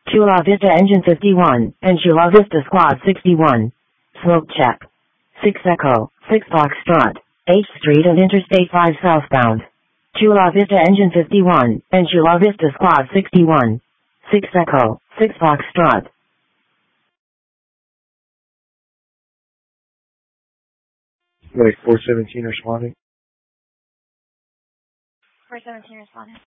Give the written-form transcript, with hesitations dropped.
Chula Vista Engine 51, and Chula Vista Squad 61. Smoke check. 6 Echo, 6 Foxtrot, H Street and Interstate 5 southbound. Chula Vista Engine 51, and Chula Vista Squad 61. 6 Echo, 6 Foxtrot. Like 417 responding. 417 responding.